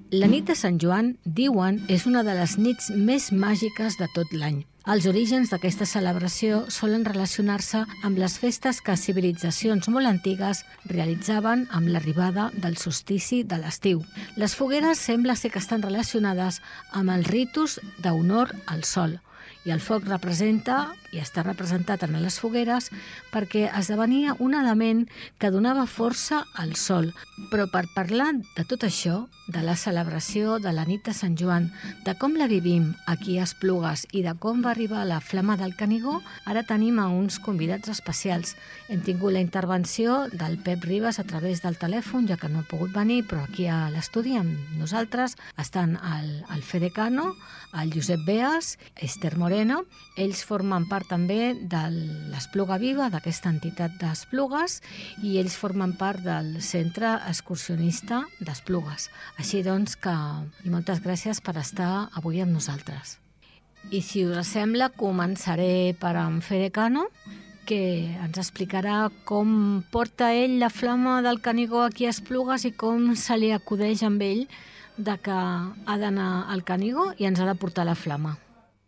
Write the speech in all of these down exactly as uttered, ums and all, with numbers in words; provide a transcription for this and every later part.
La nit de Sant Joan, diuen, és una de les nits més màgiques de tot l'any. Els orígens d'aquesta celebració solen relacionar-se amb les festes que civilitzacions molt antigues realitzaven amb l'arribada del solstici de l'estiu. Les fogueres sembla ser que estan relacionades amb els ritus d'honor al sol, i el foc representa, i està representat en les fogueres, perquè esdevenia un element que donava força al sol. Però per parlar de tot això, de la celebració de la nit de Sant Joan, de com la vivim aquí a Esplugues i de com va arribar la Flama del Canigó, ara tenim a uns convidats especials. Hem tingut la intervenció del Pep Ribas a través del telèfon, ja que no ha pogut venir, però aquí a l'estudi amb nosaltres estan el, el Fede Cano, el Josep Beas, Esther Moreno. Ells formen part també de l'Espluga Viva, d'aquesta entitat d'Esplugues, i ells formen part del Centre Excursionista d'Esplugues. Així doncs que, i moltes gràcies per estar avui amb nosaltres. I si us sembla, començaré per en Fede Cano, que ens explicarà com porta ell la Flama del Canigó aquí a Esplugues i com se li acudeix amb ell de que ha d'anar al Canigó i ens ha de portar la Flama.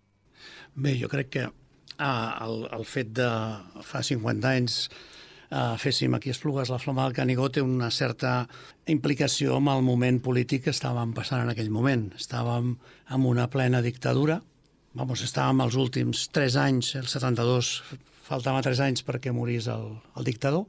Bé, jo crec que ah, el, el fet de fa cinquanta anys eh, féssim aquí a Esplugues la Flama del Canigó té una certa implicació amb el moment polític que estàvem passant en aquell moment. Estàvem en una plena dictadura. Vamos, estàvem els últims tres anys, el setanta-dos, faltaven tres anys perquè morís el, el dictador,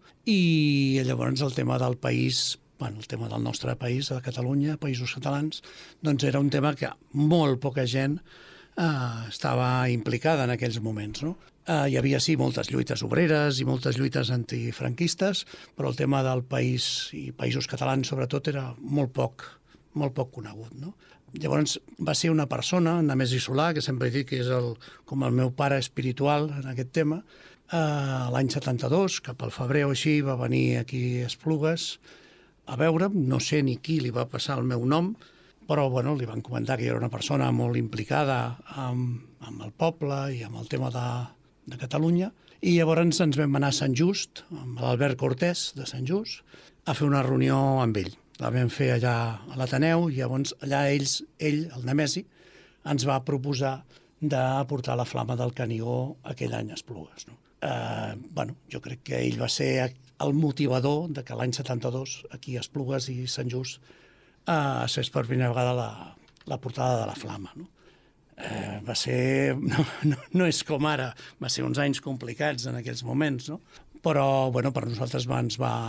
i llavors el tema del país, bueno, el tema del nostre país, de Catalunya, Països Catalans, doncs era un tema que molt poca gent eh, estava implicada en aquells moments, no? Eh, hi havia, sí, moltes lluites obreres i moltes lluites antifranquistes, però el tema del país i Països Catalans, sobretot, era molt poc, molt poc conegut, no? Llavors va ser una persona, Nemesi Solà, que sempre he dit que és el, com el meu pare espiritual en aquest tema, eh, l'any setanta-dos, cap al febrer o així, va venir aquí a Esplugues a veure'm, no sé ni qui li va passar el meu nom, però bueno, li van comentar que jo era una persona molt implicada amb, amb el poble i amb el tema de, de Catalunya, i llavors ens vam anar a Sant Just, amb l'Albert Cortés de Sant Just, a fer una reunió amb ell. La vam fer allà a l'Ateneu, i llavors allà ells, ell, el Nemesi, ens va proposar de portar la Flama del Canigó aquell any a Esplugues, no? Eh, bueno, jo crec que ell va ser el motivador de que l'any setanta-dos aquí a Esplugues i Sant Just eh, es fes per primera vegada la, la portada de la Flama, no? Eh, va ser, no, no, no és com ara, va ser uns anys complicats en aquells moments, no? Però bueno, per nosaltres va, ens va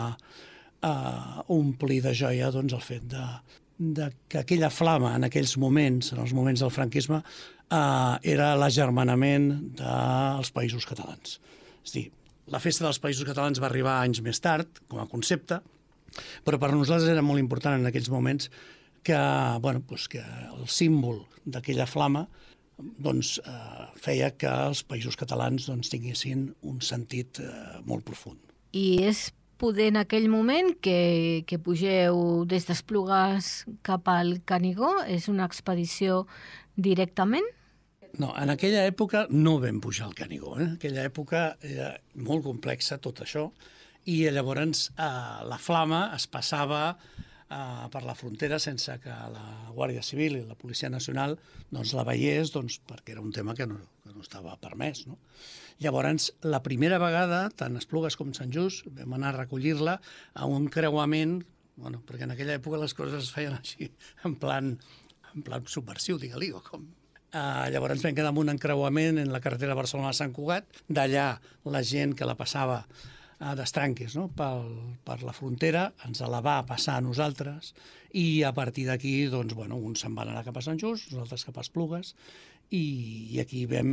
Uh, omplir de joia doncs, el fet de, de que aquella flama en aquells moments, en els moments del franquisme, uh, era l'agermanament dels països catalans. És a dir, la festa dels països catalans va arribar anys més tard, com a concepte, però per nosaltres era molt important en aquells moments que, bueno, doncs que el símbol d'aquella flama doncs, uh, feia que els països catalans doncs, tinguessin un sentit uh, molt profund. I és poder en aquell moment que, que pugeu des d'Esplugues cap al Canigó? És una expedició directament? No, en aquella època no vam pujar al Canigó. Eh? En aquella època era molt complexa tot això, i llavors eh, la Flama es passava eh, per la frontera sense que la Guàrdia Civil i la Policia Nacional doncs, la veiés, doncs, perquè era un tema que no, que no estava permès, no? Llavors, la primera vegada, tant Esplugues com Sant Just, vam anar a recollir-la a un creuament, bueno, perquè en aquella època les coses es feien així, en plan, en plan subversiu, digue-li, o com. Uh, llavors vam quedar en un encreuament en la carretera Barcelona-Sant Cugat, d'allà la gent que la passava uh, d'estranques, no? Pel, per la frontera, ens la va passar a nosaltres, i a partir d'aquí, doncs, bueno, uns se'n van anar cap a Sant Just, nosaltres cap a Esplugues, i, i aquí vam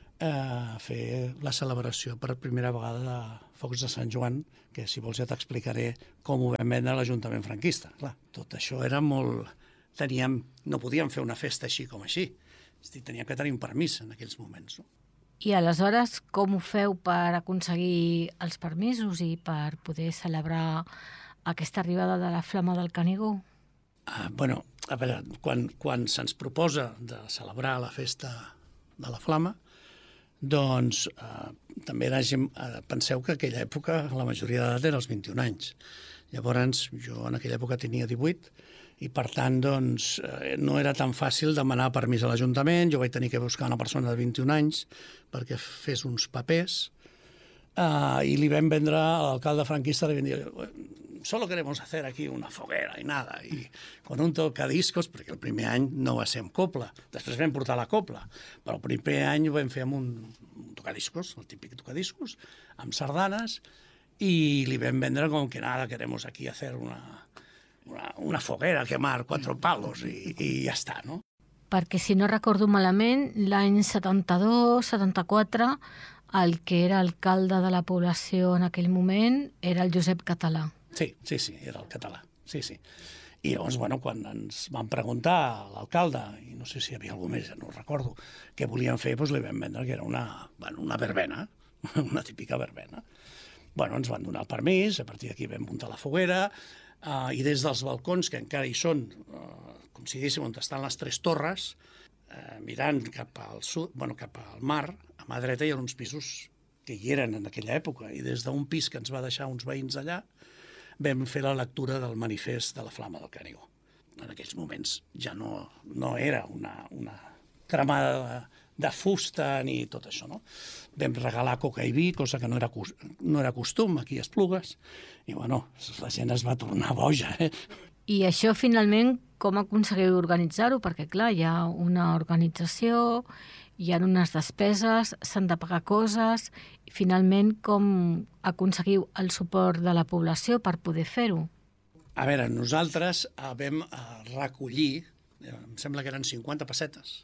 a fer la celebració per primera vegada de Focs de Sant Joan, que si vols ja t'explicaré com ho vam vendre a l'Ajuntament franquista. Clar, tot això era molt... Teníem... No podíem fer una festa així com així. És a dir, teníem que tenir un permís en aquells moments, no? I aleshores com ho feu per aconseguir els permisos i per poder celebrar aquesta arribada de la Flama del Canigó? Ah, bueno, a veure, quan, quan se'ns proposa de celebrar la festa de la Flama, doncs eh, també era, eh, penseu que en aquella època la majoria d'edat era els vint-i-un anys. Llavors jo en aquella època tenia divuit, i per tant doncs, no era tan fàcil demanar permís a l'Ajuntament. Jo vaig tenir que buscar una persona de vint-i-un anys perquè fes uns papers uh, i li vam vendre a l'alcalde franquista, li vam dir, solo queremos hacer aquí una foguera i nada, i con un tocadiscos, perquè el primer any no va ser amb copla, després vam portar la copla, però el primer any ho vam fer amb un, un tocadiscos, el típic tocadiscos, amb sardanes, i li vam vendre com que nada, queremos aquí hacer una... Una, una foguera, quemar quatre palos i, i ja està, no? Perquè, si no recordo malament, l'any setanta-dos setanta-quatre, el que era alcalde de la població en aquell moment era el Josep Català. Sí, sí, sí, era el català, sí, sí. I llavors, bueno, quan ens van preguntar a l'alcalde, i no sé si hi havia algú més, ja no ho recordo, què volien fer, doncs li vam vendre que era una, bueno, una verbena, una típica verbena. Bueno, ens van donar el permís, a partir d'aquí vam muntar la foguera, Uh, i des dels balcons, que encara hi són, uh, com si diguéssim, on estan les tres torres, uh, mirant cap al sud, bueno, cap al mar, a mà dreta hi ha uns pisos que hi eren en aquella època, i des d'un pis que ens va deixar uns veïns allà, vam fer la lectura del manifest de la Flama del Canigó. En aquells moments ja no, no era una, una cremada de, de fusta ni tot això, no? Vam regalar coca i vi, cosa que no era, no era costum aquí a Esplugues, i bueno, la gent es va tornar boja, eh? I això, finalment, com aconseguiu organitzar-ho? Perquè, clar, hi ha una organització, hi ha unes despeses, s'han de pagar coses, i finalment, com aconseguiu el suport de la població per poder fer-ho? A veure, nosaltres vam recollir, em sembla que eren cinquanta pessetes,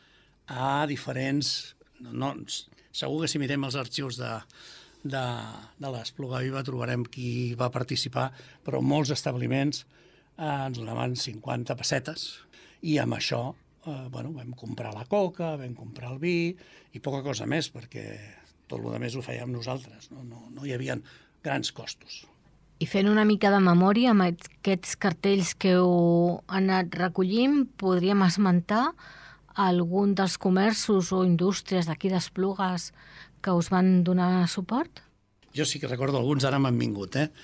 a diferents... No, segur que si mirem els arxius de, de, de l'Espluga Viva trobarem qui va participar, però molts establiments eh, ens donaven cinquanta pessetes i amb això eh, bueno, vam comprar la coca, vam comprar el vi i poca cosa més, perquè tot el més ho fèiem nosaltres, no, no, no hi havia grans costos. I fent una mica de memòria amb aquests cartells que heu anat recollint, podríem esmentar algun dels comerços o indústries d'aquí d'Esplugues que us van donar suport? Jo sí que recordo alguns, ara m'han vingut, eh?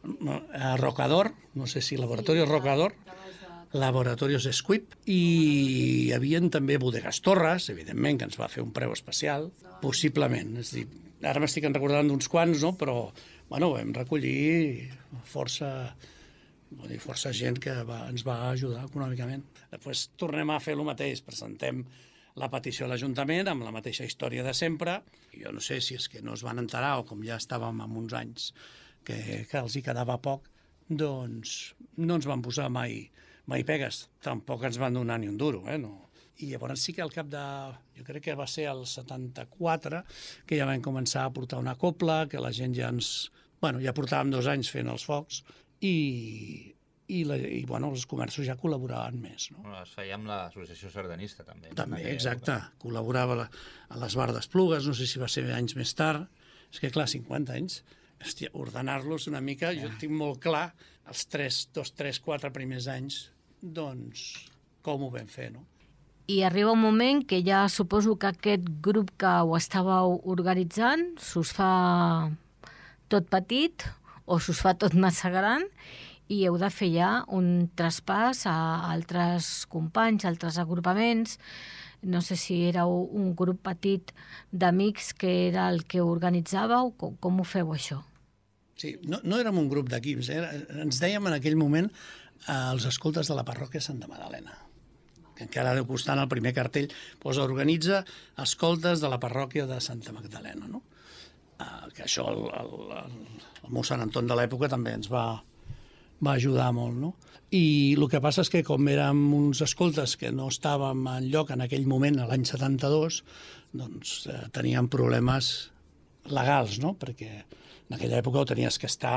Rocador, no sé si Laboratorio Rocador, Laboratorios Squip, i hi havia també Bodegas Torres, evidentment, que ens va fer un preu especial, possiblement. És dir, ara m'estic recordant d'uns quants, no? Però bueno, vam recollir força... Vull dir, força gent que va, ens va ajudar econòmicament. Després tornem a fer el mateix, presentem la petició a l'Ajuntament amb la mateixa història de sempre. Jo no sé si és que no es van enterar o com ja estàvem en uns anys que, que els hi quedava poc, doncs no ens van posar mai, mai pegues. Tampoc ens van donar ni un duro, eh? No. I llavors sí que al cap de, jo crec que va ser el setanta-quatre, que ja vam començar a portar una copla, que la gent ja ens... Bueno, ja portàvem dos anys fent els focs, i, i, la, i bueno, els comerços ja col·laboraven més. No? Bueno, es feia amb l'associació sardanista, també. També, exacte. Època. Col·laborava la, a les Bar d'Esplugues, no sé si va ser anys més tard. És que, clar, cinquanta anys, hòstia, ordenar-los una mica, ja. Jo tinc molt clar, els tres, dos, tres, quatre primers anys, doncs, com ho vam fer, no? I arriba un moment que ja suposo que aquest grup que ho estàveu organitzant s'us fa tot petit, o s'us fa tot massa gran, i heu de fer ja un traspàs a altres companys, a altres agrupaments. No sé si éreu un grup petit d'amics que era el que organitzàveu, com, com ho feu això? Sí, no, no érem un grup d'equips, eh? Ens dèiem en aquell moment eh, els escoltes de la parròquia Santa Magdalena, que encara deu costar en el primer cartell, doncs organitza escoltes de la parròquia de Santa Magdalena, no? Uh, que això el, el, el, el mossèn Anton de l'època també ens va, va ajudar molt, no? I el que passa és que com érem uns escoltes que no estàvem en lloc en aquell moment, l'any setanta-dos, doncs eh, teníem problemes legals, no? Perquè en aquella època ho tenies que estar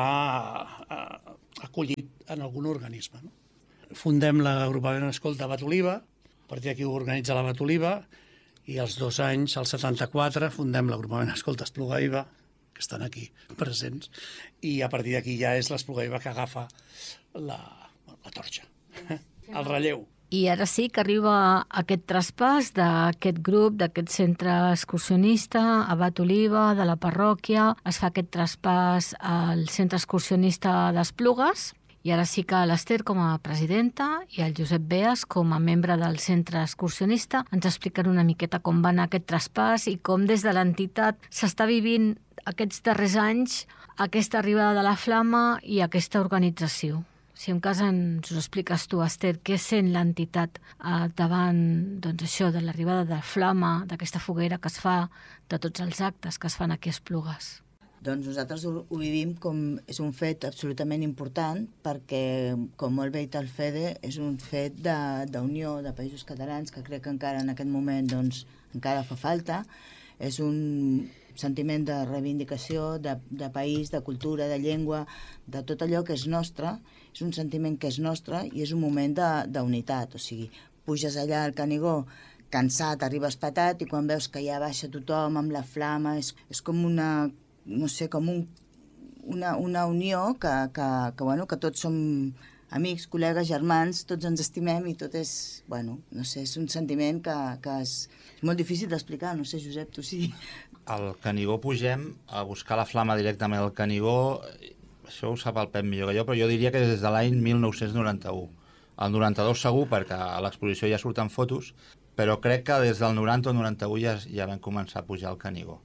eh, acollit en algun organisme, no? Fundem l'agrupament Escolta Bat Oliva, a partir d'aquí ho organitza la Bat Oliva, i als dos anys, al setanta-quatre, fundem l'agrupament Escolta Espluga Viva, que estan aquí presents, i a partir d'aquí ja és l'Espluga Viva que agafa la, la torxa, el relleu. I ara sí que arriba aquest traspàs d'aquest grup, d'aquest centre excursionista, a Bat Oliva, de la parròquia, es fa aquest traspàs al centre excursionista d'Esplugues, I ara sí que l'Ester com a presidenta i el Josep Beas com a membre del centre excursionista ens expliquen una miqueta com va anar aquest traspàs i com des de l'entitat s'està vivint aquests darrers anys aquesta arribada de la Flama i aquesta organització. Si en cas ens ho expliques tu, Ester, què sent l'entitat eh, davant doncs, això de l'arribada de la Flama, d'aquesta foguera que es fa, de tots els actes que es fan aquí a Esplugues? Doncs nosaltres ho, ho vivim com és un fet absolutament important perquè, com molt bé ha dit el Fede, és un fet d'unió de, de països catalans que crec que encara en aquest moment doncs, encara fa falta. És un sentiment de reivindicació, de, de país, de cultura, de llengua, de tot allò que és nostre. És un sentiment que és nostre i és un moment d'unitat. O sigui, puges allà al Canigó cansat, arribes patat i quan veus que ja baixa tothom amb la flama, és, és com una... no sé, com un, una, una unió que, que, que, bueno, que tots som amics, col·legues, germans, tots ens estimem i tot és, bueno, no sé, és un sentiment que, que és, és molt difícil d'explicar, no sé, Josep, tu sí. Al Canigó pugem a buscar la flama directament al Canigó, això ho sap el Pep millor que jo, però jo diria que des de l'any mil nou-cents noranta-u. El noranta-dos segur, perquè a l'exposició ja surten fotos, però crec que des del noranta o noranta-u ja, ja vam començar a pujar al Canigó.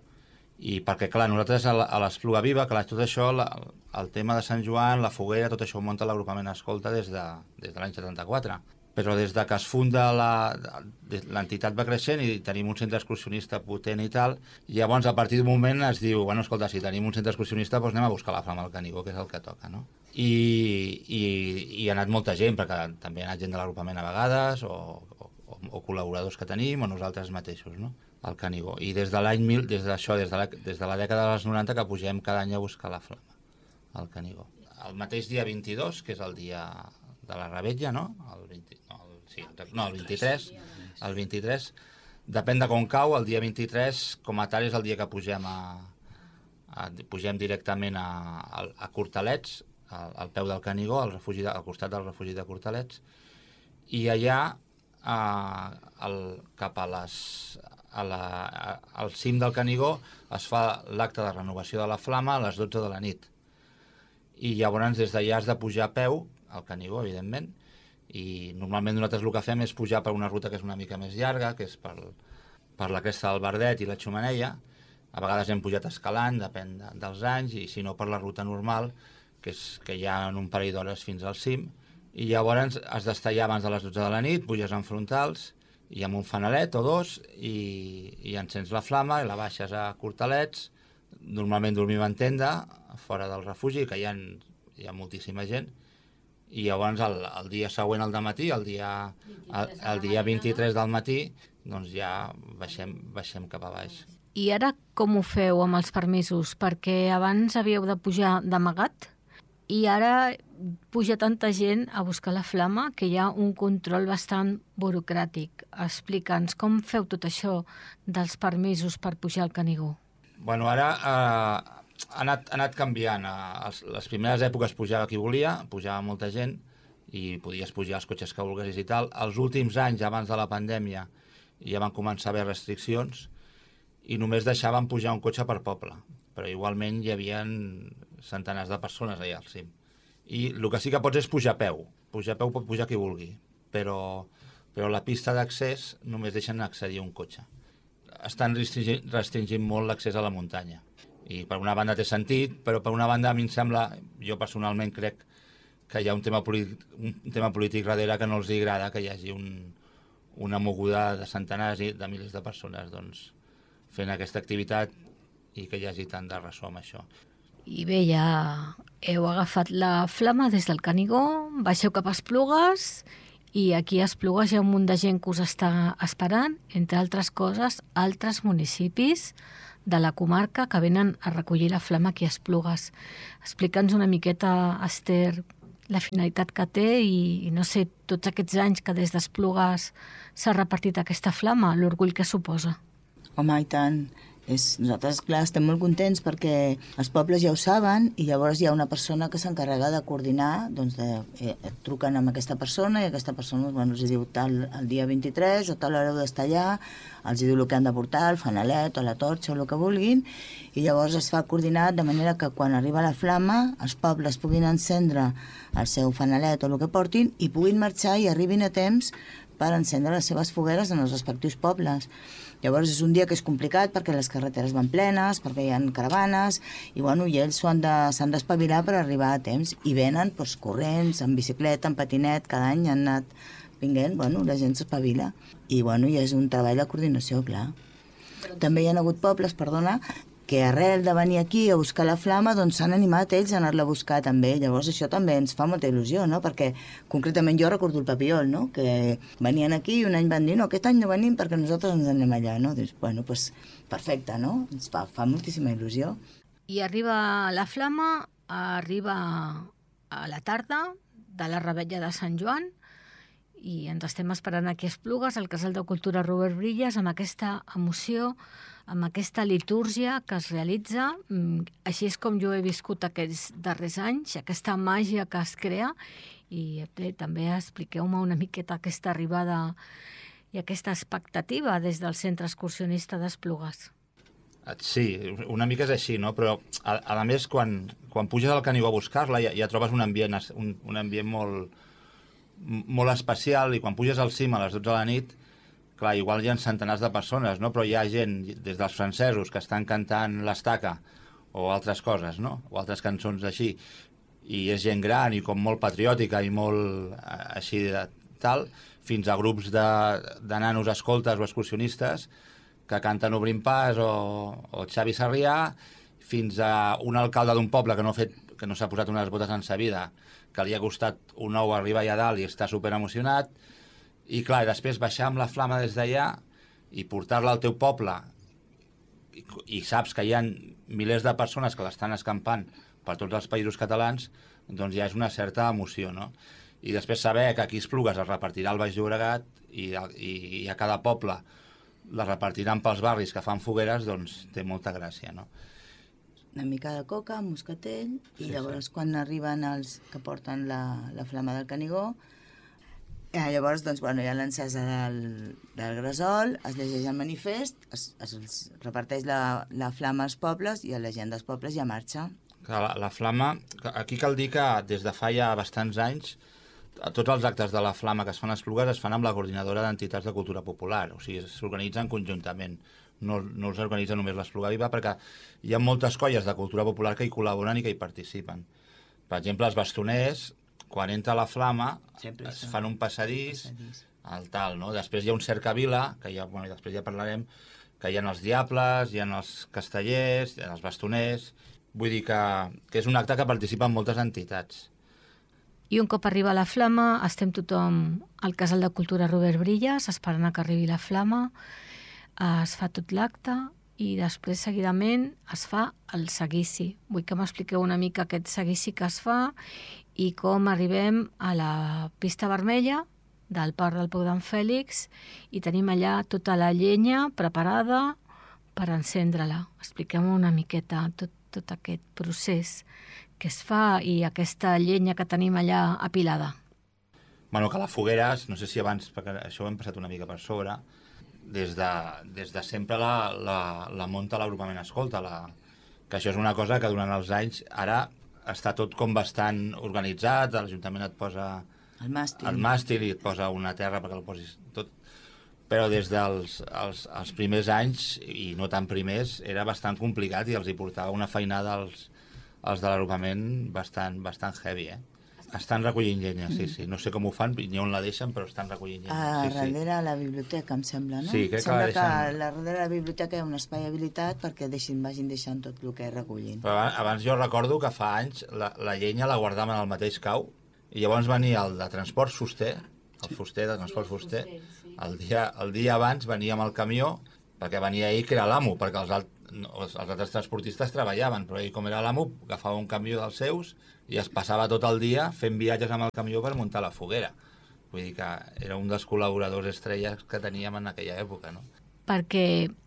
I perquè, clar, nosaltres a l'Espluga Viva, clar, tot això, la, el tema de Sant Joan, la foguera, tot això ho munta l'agrupament Escolta des de, des de l'any setanta-quatre. Però des de que es funda l'entitat va creixent i tenim un centre excursionista potent i tal, i llavors a partir d'un moment es diu, bueno, escolta, si tenim un centre excursionista, doncs anem a buscar la flama al Canigó, que és el que toca, no? I, i, i ha anat molta gent, perquè també ha anat gent de l'agrupament a vegades, o, o, o col·laboradors que tenim, o nosaltres mateixos, no?, al Canigó. I des de l'any mil, des d'això, des de la, des de la dècada dels noranta que pugem cada any a buscar la flama al Canigó. El mateix dia vint-i-dos, que és el dia de la Revetlla, no? El vint, no, el, sí, no, el vint-i-tres, el vint-i-tres, depèn de com cau, el dia vint-i-tres, com a tal, és el dia que pugem a, a pugem directament a, a, a Cortalets, al, al peu del Canigó, al, refugi de, al costat del refugi de Cortalets, i allà a, el, cap a les A la, a, al cim del Canigó es fa l'acte de renovació de la flama a les dotze de la nit. I llavors des d'allà has de pujar a peu, al Canigó, evidentment, i normalment nosaltres el que fem és pujar per una ruta que és una mica més llarga, que és per, per la cresta del Verdet i la Xumeneia. A vegades hem pujat escalant, depèn de, dels anys, i si no per la ruta normal, que és que hi ha en un parell d'hores fins al cim. I llavors has d'estar allà abans de les dotze de la nit, puges en frontals, i amb un fanalet o dos, i, i encens la flama i la baixes a Cortalets. Normalment dormim en tenda, fora del refugi, que hi ha, hi ha moltíssima gent, i llavors el, el dia següent al dematí, el dia, el, el dia vint-i-tres del matí, doncs ja baixem, baixem cap a baix. I ara com ho feu amb els permisos? Perquè abans havíeu de pujar d'amagat, i ara puja tanta gent a buscar la flama que hi ha un control bastant burocràtic. Explica'ns com feu tot això dels permisos per pujar al Canigó. Bueno, ara eh, ha, anat, ha anat canviant. A les primeres èpoques pujava qui volia, pujava molta gent i podies pujar els cotxes que volguessis i tal. Els últims anys, abans de la pandèmia, ja van començar a haver restriccions i només deixaven pujar un cotxe per poble. Però igualment hi havia centenars de persones allà al cim. I el que sí que pots és pujar a peu. Pujar a peu pot pujar qui vulgui, però, però la pista d'accés només deixen accedir un cotxe. Estan restringint, restringint molt l'accés a la muntanya. I per una banda té sentit, però per una banda a mi em sembla, jo personalment crec que hi ha un tema polític, un tema polític darrere que no els agrada que hi hagi un, una moguda de centenars i de milers de persones doncs, fent aquesta activitat i que hi hagi tant de ressò amb això. I bé, ja heu agafat la flama des del Canigó, baixeu cap a Esplugues, i aquí a Esplugues hi ha un munt de gent que us està esperant, entre altres coses, altres municipis de la comarca que venen a recollir la flama aquí a Esplugues. Explica'ns una miqueta, Ester, la finalitat que té i, i no sé, tots aquests anys que des d'Esplugues s'ha repartit aquesta flama, l'orgull que suposa. Home, i tant. És, nosaltres, clar, estem molt contents perquè els pobles ja ho saben i llavors hi ha una persona que s'encarrega de coordinar, doncs de, eh, truquen amb aquesta persona i aquesta persona bueno, els diu tal el dia vint-i-tres o tal hora heu d'estar allà, els diu el que han de portar, el fanalet o la torxa o el que vulguin, i llavors es fa coordinat de manera que quan arriba la flama els pobles puguin encendre el seu fanalet o el que portin i puguin marxar i arribin a temps per encendre les seves fogueres en els respectius pobles. Llavors és un dia que és complicat perquè les carreteres van plenes, perquè hi ha caravanes, i, bueno, i ells s'han d'espavilar per arribar a temps. I venen doncs, corrents, en bicicleta, en patinet, cada any han anat vinguent, bueno, la gent s'espavila. I, bueno, i és un treball de coordinació, clar. També hi ha hagut pobles, perdona, que arrel de venir aquí a buscar la flama doncs s'han animat ells a anar-la a buscar també. Llavors això també ens fa molta il·lusió, no? Perquè concretament jo recordo el Papiol, no? Que venien aquí i un any van dir no, aquest any no venim perquè nosaltres ens anem allà, no? Dius, bueno, doncs perfecte, no? Ens fa, fa moltíssima il·lusió. I arriba la flama, arriba a la tarda de la Revetlla de Sant Joan i ens estem esperant aquí a Esplugues, al Casal de Cultura Robert Brillas, amb aquesta emoció, amb aquesta litúrgia que es realitza. Així és com jo he viscut aquests darrers anys, aquesta màgia que es crea, i eh, també expliqueu-me una miqueta aquesta arribada i aquesta expectativa des del centre excursionista d'Esplugues. Sí, una mica és així, no? Però a, a més, quan, quan puges al Canigó a buscar-la ja, ja trobes un ambient, un, un ambient molt, molt especial, i quan puges al cim a les dotze de la nit, clar, igual hi ha centenars de persones, no? Però hi ha gent, des dels francesos, que estan cantant l'estaca o altres coses, no? O altres cançons així, i és gent gran i com molt patriòtica i molt així de tal, fins a grups de, de nanos escoltes o excursionistes que canten Obrim Pas o, o Xavi Sarrià, fins a un alcalde d'un poble que no, ha fet, que no s'ha posat unes botes en sa vida, que li ha costat un ou arribar allà dalt i està super emocionat. I clar, després baixar amb la flama des d'allà i portar-la al teu poble i, i saps que hi ha milers de persones que l'estan escampant per tots els països catalans, doncs ja és una certa emoció, no? I després saber que aquí Esplugues es repartirà al Baix Llobregat i, i, i a cada poble la repartiran pels barris que fan fogueres, doncs té molta gràcia, no? Una mica de coca, moscatell, i sí, llavors sí. quan arriben els que porten la, la flama del Canigó, Eh, llavors, doncs, bueno, hi ha l'encesa del, del gresol, es llegeix el manifest, es, es, es reparteix la, la flama als pobles i a la gent dels pobles ja marxa. La, la flama, aquí cal dir que des de fa ja bastants anys tots els actes de la flama que es fan a Esplugues es fan amb la coordinadora d'entitats de cultura popular, o sigui, s'organitzen conjuntament, no, no els organitza només l'Espluga Viva, perquè hi ha moltes colles de cultura popular que hi col·laboren i que hi participen. Per exemple, els bastoners, quan entra la flama, Sempre es això. fan un passadís, Passadís. al tal, no? Després hi ha un cercavila, que ja, bueno, després ja parlarem, que hi ha els diables, hi ha els castellers, hi ha els bastoners. Vull dir que, que és un acte que participen moltes entitats. I un cop arriba la flama, estem tothom al Casal de Cultura Robert Brillas, esperant a que arribi la flama, es fa tot l'acte i després, seguidament, es fa el seguici. Vull que m'expliqueu una mica aquest seguici que es fa i com arribem a la pista vermella del Parc del Pou d'en Fèlix i tenim allà tota la llenya preparada per encendre-la. Expliquem-me una miqueta tot, tot aquest procés que es fa i aquesta llenya que tenim allà apilada. Bueno, que la foguera, no sé si abans, perquè això ho hem passat una mica per sobre, des de, des de sempre la, la, la munta l'agrupament Escolta, la, que això és una cosa que durant els anys ara està tot com bastant organitzat, l'Ajuntament et posa El màstil. el màstil i et posa una terra perquè el posis tot. Però des dels els, els primers anys, i no tan primers, era bastant complicat i els hi portava una feinada als, als de l'agrupament bastant, bastant heavy, eh? Estan recollint llenya, sí, sí. No sé com ho fan, ni on la deixen, però estan recollint llenya. A Sí, sí. darrere a la biblioteca, em sembla, no? Sí, crec que sembla la deixen- que a darrere de la biblioteca hi ha un espai habilitat perquè deixin, vagin deixant tot el que recullin. Però abans, abans jo recordo que fa anys la, la llenya la guardaven al mateix cau i llavors venia el de transport fuster, el fuster de transport fuster, el dia, el dia abans venia amb el camió perquè venia ell que era l'amo, perquè els, alt, no, els altres transportistes treballaven, però ell com era l'amo agafava un camió dels seus i es passava tot el dia fent viatges amb el camió per muntar la foguera. Vull dir que era un dels col·laboradors estrelles que teníem en aquella època, no? Perquè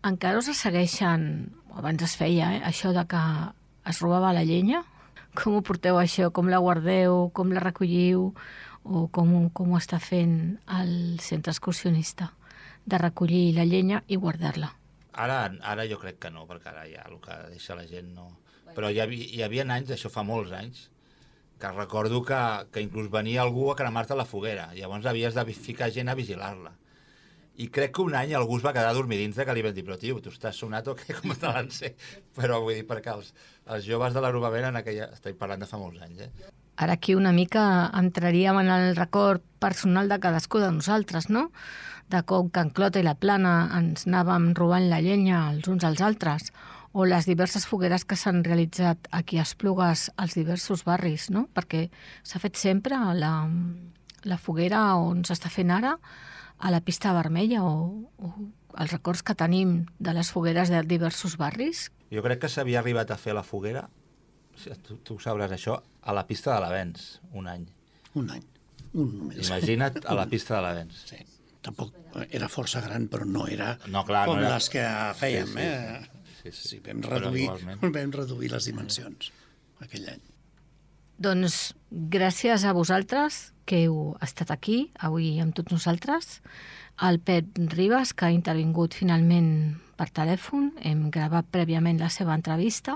Encara us segueixen, abans es feia, eh, això de que es robava la llenya? Com ho porteu això? Com la guardeu? Com la recolliu? O com, com ho està fent el centre excursionista? De recollir la llenya i guardar-la. Ara, ara jo crec que no, perquè ara ja el que deixa la gent no... Però hi havia, hi havia anys, això fa molts anys, que recordo que, que inclús venia algú a cremar-te la foguera. Llavors havies de ficar gent a vigilar-la. I crec que un any algú es va quedar a dormir dintre, que li van dir, però tio, tu estàs sonat o què? Com te l'han ser? Però vull dir, perquè els, els joves de l'agrupament en aquella... Estic parlant de fa molts anys, eh? Ara aquí una mica entraríem en el record personal de cadascú de nosaltres, no? De com que en Clota i la Plana ens anàvem robant la llenya els uns als altres, o les diverses fogueres que s'han realitzat aquí a Esplugues als diversos barris, no? Perquè s'ha fet sempre la, la foguera on s'està fent ara, a la pista vermella, o, o els records que tenim de les fogueres de diversos barris. Jo crec que s'havia arribat a fer la foguera, tu, tu sabràs això, a la pista de l'Avenç, un any. Un any, un només. Imagina't a la pista de l'Avenç. Sí, tampoc era força gran, però no era no, clar, com no era... les que fèiem, sí, sí, eh? Sí, sí. Sí, vam reduir, vam reduir les dimensions aquell any. Doncs gràcies a vosaltres que heu estat aquí avui amb tots nosaltres, al Pep Ribas, que ha intervingut finalment per telèfon, hem gravat prèviament la seva entrevista,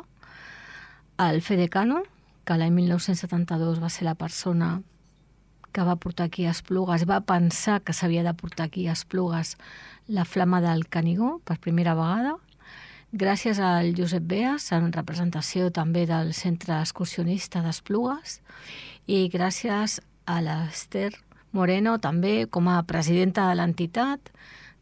al Fede Cano, que l'any mil nou-cents setanta-dos va ser la persona que va portar aquí a Esplugues, va pensar que s'havia de portar aquí a Esplugues la flama del Canigó per primera vegada. Gràcies al Josep Beas, en representació també del Centre Excursionista d'Esplugues, i gràcies a l'Ester Moreno, també com a presidenta de l'entitat,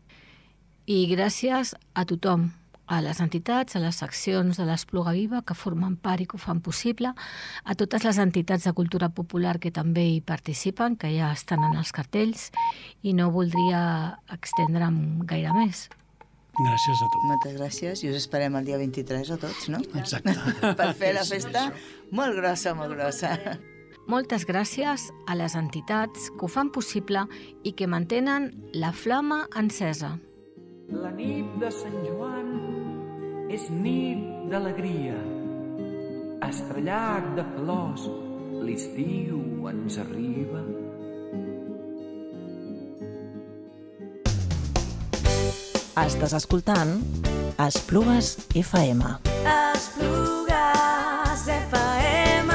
i gràcies a tothom, a les entitats, a les seccions de l'Espluga Viva que formen part i que ho fan possible, a totes les entitats de cultura popular que també hi participen, que ja estan en els cartells, i no voldria extendre'm gaire més. Gràcies a tu. Moltes gràcies i us esperem el dia vint-i-tres a tots, no? Exacte. Per fer la festa molt grossa, molt grossa. Moltes gràcies a les entitats que ho fan possible i que mantenen la flama encesa. La nit de Sant Joan és nit d'alegria, estrellat de flors, l'estiu ens arriba. Estàs escoltant Esplugues F M. Esplugues F M.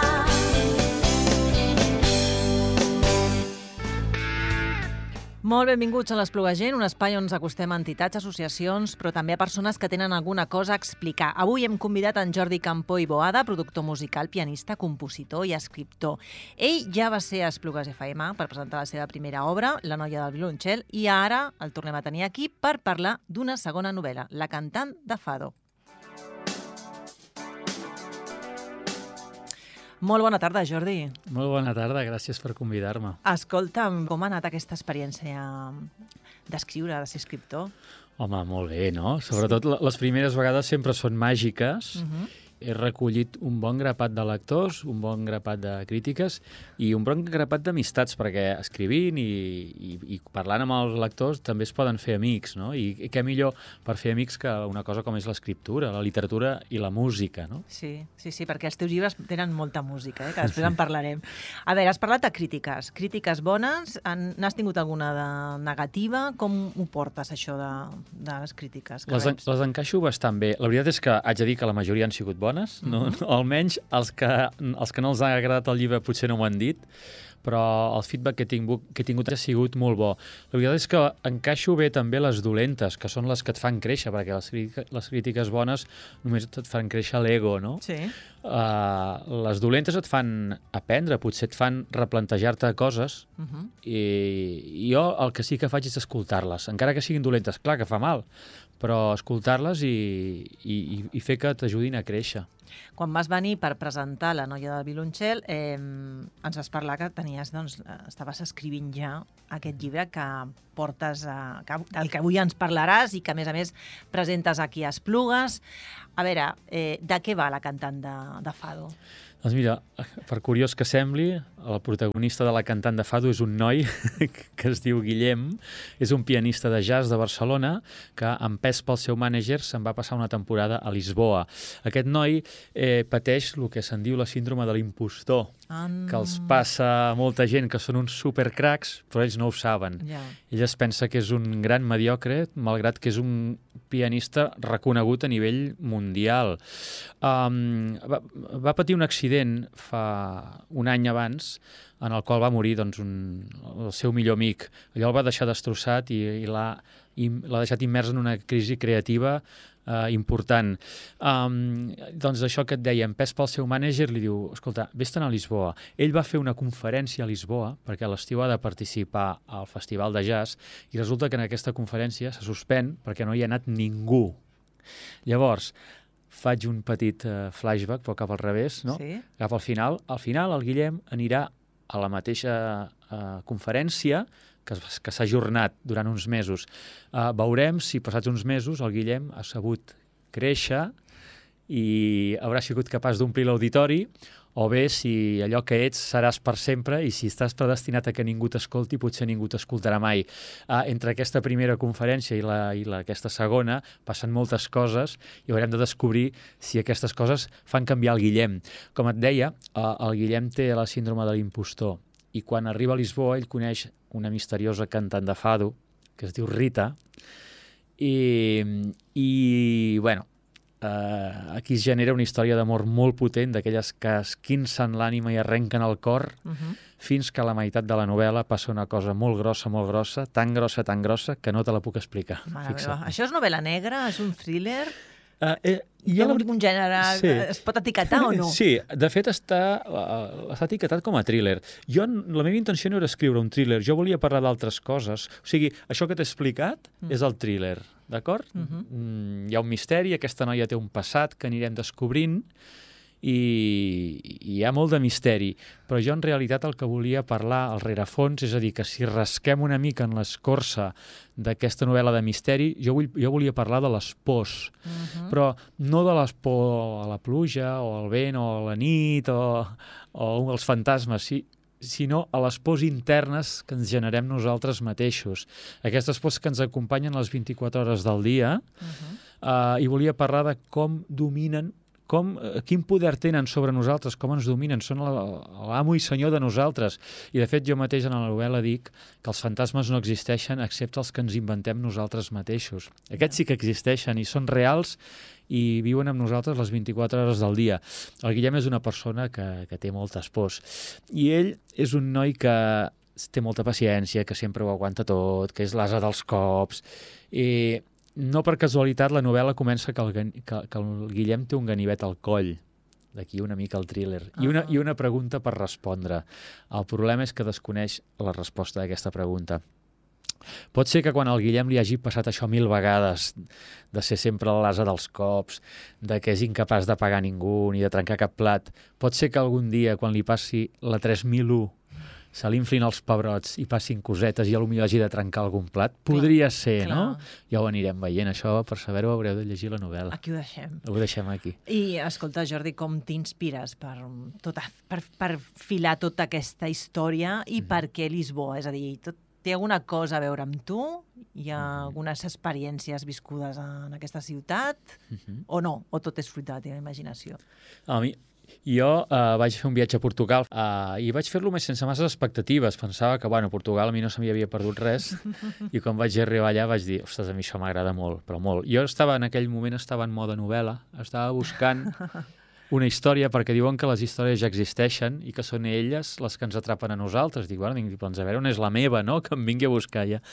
Molt benvinguts a l'Espluga Gent, un espai on ens acostem a entitats, associacions, però també a persones que tenen alguna cosa a explicar. Avui hem convidat en Jordi Campó i Boada, productor musical, pianista, compositor i escriptor. Ell ja va ser a Esplugues F M per presentar la seva primera obra, La noia del violoncel, i ara el tornem a tenir aquí per parlar d'una segona novel·la, La cantant de Fado. Molt bona tarda, Jordi. Molt bona tarda, gràcies per convidar-me. Escolta'm, com ha anat aquesta experiència d'escriure, de ser escriptor? Home, molt bé, no? Sobretot sí. Les primeres vegades sempre són màgiques. Uh-huh. He recollit un bon grapat de lectors, un bon grapat de crítiques i un bon grapat d'amistats, perquè escrivint i, i, i parlant amb els lectors també es poden fer amics, no? I, i què millor per fer amics que una cosa com és l'escriptura, la literatura i la música, no? Sí, sí, sí, perquè els teus llibres tenen molta música, eh? Que després en parlarem. A veure, has parlat de crítiques, crítiques bones, n'has tingut alguna de negativa? Com ho portes, això de, de les crítiques? Les, en, les encaixo bastant bé. La veritat és que haig de dir que la majoria han sigut bones. No? Mm-hmm. Almenys els que, els que no els ha agradat el llibre potser no m'ho han dit, però el feedback que he tingut, que he tingut ha sigut molt bo. La veritat és que encaixo bé també les dolentes, que són les que et fan créixer, perquè les, les crítiques bones només et fan créixer l'ego, no? Sí. Uh, les dolentes et fan aprendre, potser et fan replantejar-te coses, uh-huh. i, i jo el que sí que faig és escoltar-les, encara que siguin dolentes, clar que fa mal, però escoltar-les i, i, i fer que t'ajudin a créixer. Quan vas venir per presentar La noia del violoncel, eh, ens vas parlar que tenies, doncs, estaves escrivint ja aquest llibre que portes, a, que, del que avui ens parlaràs i que, a més a més, presentes aquí a Esplugues. A veure, eh, de què va La cantant de, de Fado? Doncs mira, per curiós que sembli, el protagonista de La cantant de fado és un noi que es diu Guillem, és un pianista de jazz de Barcelona que, empès pel seu mànager, se'n va passar una temporada a Lisboa. Aquest noi eh, pateix el que se'n diu la síndrome de l'impostor, Mm. que els passa a molta gent que són uns supercracs, però ells no ho saben. Ja. Ell es pensa que és un gran mediocre, malgrat que és un pianista reconegut a nivell mundial. Um, va, va patir un accident fa un any abans en el qual va morir doncs, un, el seu millor amic. Allò el va deixar destrossat i, i l'ha l'ha deixat immers en una crisi creativa uh, important. Um, doncs això que et deia, empès pel seu mànager, li diu, escolta, vés-te'n a Lisboa. Ell va fer una conferència a Lisboa, perquè a l'estiu ha de participar al Festival de Jazz, i resulta que en aquesta conferència se suspèn perquè no hi ha anat ningú. Llavors, faig un petit uh, flashback, però cap al revés, no? Sí. Cap al final. Al final, el Guillem anirà a la mateixa uh, conferència que, que s'ha ajornat durant uns mesos. Uh, veurem si passats uns mesos el Guillem ha sabut créixer i haurà sigut capaç d'omplir l'auditori, o bé si allò que ets seràs per sempre i si estàs predestinat a que ningú t'escolti, potser ningú t'escoltarà mai. Uh, entre aquesta primera conferència i, la, i la, aquesta segona passen moltes coses i haurem de descobrir si aquestes coses fan canviar el Guillem. Com et deia, uh, el Guillem té la síndrome de l'impostor i quan arriba a Lisboa ell coneix una misteriosa cantant de fado que es diu Rita i, i bueno, Uh, aquí es genera una història d'amor molt potent, d'aquelles que esquincen l'ànima i arrenquen el cor, uh -huh. fins que a la meitat de la novel·la passa una cosa molt grossa, molt grossa, tan grossa, tan grossa, que no te la puc explicar. Mare meva. Això és novel·la negra? És un thriller? Uh, eh, Hi ha un gènere... Sí. Es pot etiquetar o no? Sí, de fet està, uh, està etiquetat com a thriller. Jo, la meva intenció no era escriure un thriller, jo volia parlar d'altres coses. O sigui, això que t'he explicat mm. és el thriller, d'acord? Mm-hmm. Mm, hi ha un misteri, aquesta noia té un passat que anirem descobrint i, i hi ha molt de misteri, però jo en realitat el que volia parlar al rerefons, és a dir, que si rasquem una mica en l'escorça d'aquesta novel·la de misteri, jo, vull, jo volia parlar de les pors, uh-huh. però no de les por a la pluja o al vent o a la nit o, o als fantasmes, sí, sinó a les pors internes que ens generem nosaltres mateixos. Aquestes pors que ens acompanyen les vint-i-quatre hores del dia, uh-huh. uh, i volia parlar de com dominen Com, quin poder tenen sobre nosaltres, com ens dominen, són l'amo i senyor de nosaltres. I, de fet, jo mateix en la novel·la dic que els fantasmes no existeixen excepte els que ens inventem nosaltres mateixos. Aquests sí que existeixen i són reals i viuen amb nosaltres les vint-i-quatre hores del dia. El Guillem és una persona que, que té moltes pors. I ell és un noi que té molta paciència, que sempre ho aguanta tot, que és l'ase dels cops, i no per casualitat la novel·la comença que el, que, que el Guillem té un ganivet al coll, d'aquí una mica el thriller, uh-huh. I, una, i una pregunta per respondre. El problema és que desconeix la resposta d'aquesta pregunta. Pot ser que quan al Guillem li hagi passat això mil vegades, de ser sempre l'ase dels cops, de que és incapaç de pagar ningú ni de trencar cap plat, pot ser que algun dia, quan li passi la tres mil u, se l'inflin els pebrots i passin cosetes i potser hagi de trencar algun plat. Podria clar, ser, clar. No? Ja ho anirem veient, això, per saber-ho haureu de llegir la novel·la. Aquí ho deixem. Ho deixem aquí. I, escolta, Jordi, com t'inspires per, tota, per, per filar tota aquesta història i mm. per què Lisboa? És a dir, tot, té alguna cosa a veure amb tu? Hi ha mm. algunes experiències viscudes en aquesta ciutat? Mm-hmm. O no? O tot és fruit de la teva imaginació? A mi... Jo uh, vaig fer un viatge a Portugal uh, i vaig fer-lo més sense masses expectatives. Pensava que, bueno, a Portugal a mi no se m'hi havia perdut res i quan vaig arribar allà vaig dir, ostres, a mi això m'agrada molt, però molt. Jo estava, en aquell moment estava en moda novel·la, estava buscant una història perquè diuen que les històries ja existeixen i que són elles les que ens atrapen a nosaltres. Dic, bueno, dic, doncs a veure on és la meva, no?, que em vingui a buscar ja.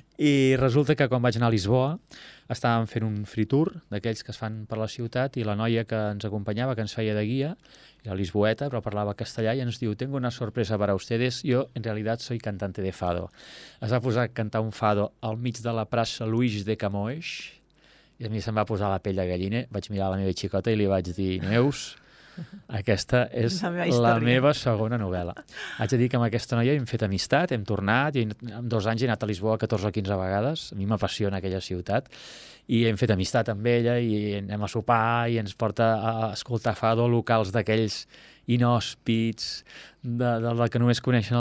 I resulta que quan vaig anar a Lisboa estàvem fent un free tour d'aquells que es fan per la ciutat i la noia que ens acompanyava, que ens feia de guia, era lisboeta, però parlava castellà i ens diu, tengo una sorpresa para ustedes, yo en realidad soy cantante de fado. Es va posar a cantar un fado al mig de la plaça Luis de Camões i a mi se'm va posar la pell de gallina, vaig mirar la meva xicota i li vaig dir, Neus, Aquesta és La meva la història. meva segona novel·la. Haig de dir que amb aquesta noia hem fet amistat, hem tornat, i en dos anys he anat a Lisboa catorze o quinze vegades, a mi m'apassiona aquella ciutat, i hem fet amistat amb ella, i anem a sopar, i ens porta a escoltar fado locals d'aquells inhòspits, de, de la que només coneixen